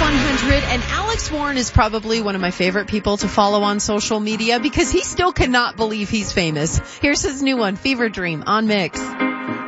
100, and Alex Warren is probably one of my favorite people to follow on social media because he still cannot believe he's famous. Here's his new one, Fever Dream, on Mix.